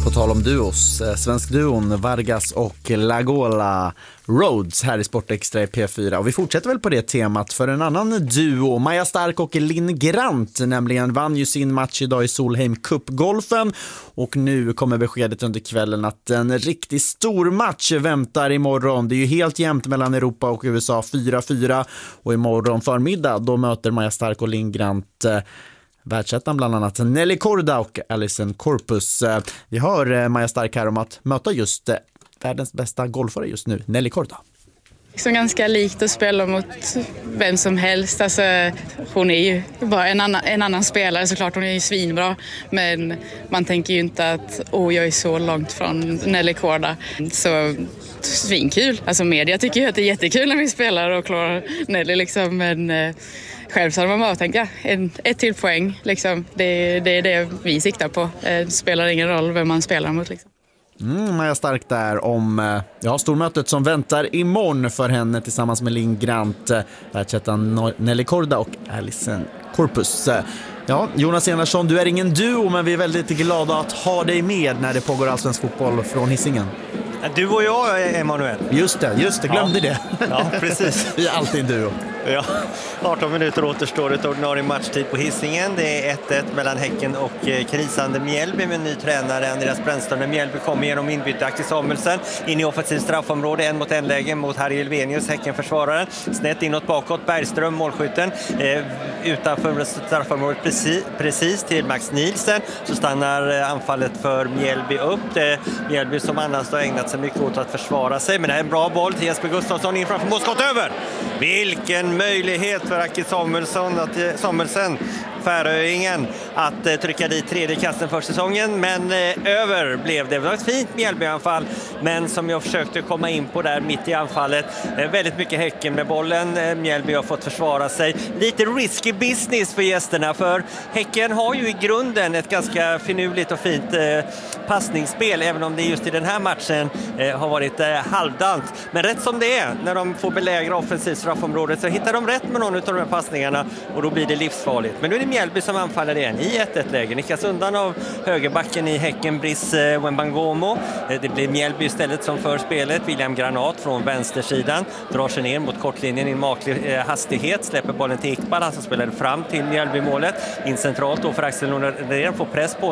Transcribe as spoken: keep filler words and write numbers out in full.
På tal om duos, svensk duon Vargas och Lagola Rhodes här i Sportextra i P fyra. Och vi fortsätter väl på det temat för en annan duo, Maja Stark och Linn Grant, nämligen vann ju sin match idag i Solheim Cup-golfen. Och nu kommer beskedet under kvällen att en riktigt stor match väntar imorgon. Det är ju helt jämnt mellan Europa och U S A, fyra fyra. Och imorgon förmiddag då möter Maja Stark och Linn Grant eh, världsettan bland annat Nelly Korda och Alison Corpus. Vi hör Maja Stark här om att möta just världens bästa golfare just nu, Nelly Korda. Liksom ganska likt att spela mot vem som helst. Alltså, hon är ju bara en annan, en annan spelare såklart, hon är ju svinbra. Men man tänker ju inte att oh, jag är så långt från Nelly Korda. Så svinkul. Alltså media tycker ju att det är jättekul när vi spelar och klarar Nelly liksom, men själv så hade man bara tänkt, ja, en, ett till poäng. Liksom. Det, det är det vi siktar på. Det spelar ingen roll vem man spelar mot. Liksom. Mm, Maja Stark där om ja, stormötet som väntar imorgon för henne tillsammans med Linn Grant, världsettan Nelly Korda och Alison Corpus. Ja, Jonas Enarsson, du är ingen duo, men vi är väldigt glada att ha dig med när det pågår allsvensk fotboll från Hisingen. Du och jag, Emanuel. Just det, just det, glömde ja. det. Ja, precis. Vi är alltid en duo. Ja, arton minuter återstår ett ordinarie matchtid på Hisingen. Det är ett ett mellan Häcken och krisande Mjällby med en ny tränare, Andreas Brännström. Mjällby kommer genom inbyte Axel Samuelsson in i offensiv straffområde, en mot en läge mot Harry Elvenius, Häcken försvararen. Snett inåt bakåt, Bergström, målskytten. Eh, utanför straffområdet precis, precis till Max Nielsen. Så stannar anfallet för Mjällby upp. Det Mjällby som annars har ägnat sig mycket åt att försvara sig. Men det är en bra boll till Jesper Gustafsson in framför målskott över. Vilken möjlighet för Axel Samuelsson att Samuelsson, Färöingen, att eh, trycka dit tredje kasten för säsongen, men eh, över blev det. Det var ett fint Mjällby-anfall, men som jag försökte komma in på där mitt i anfallet, eh, väldigt mycket Häcken med bollen. eh, Mjällby har fått försvara sig. Lite risky business för gästerna, för Häcken har ju i grunden ett ganska finurligt och fint eh, passningsspel, även om det just i den här matchen eh, har varit eh, halvdant. Men rätt som det är, när de får belägra offensivt straffområdet, så hittar de rätt med någon av de här passningarna och då blir det livsfarligt. Men nu är det Mjällby som anfaller igen i ett ett-läge. Nickas undan av högerbacken i Häcken, Brice Wembangomo. Det blir Mjällby istället som för spelet. William Granat från vänstersidan drar sig ner mot kortlinjen i en maklig hastighet. Släpper bollen till Iqbal, han som spelade fram till Mjällby-målet. In centralt då för Axel Lundgren, får press på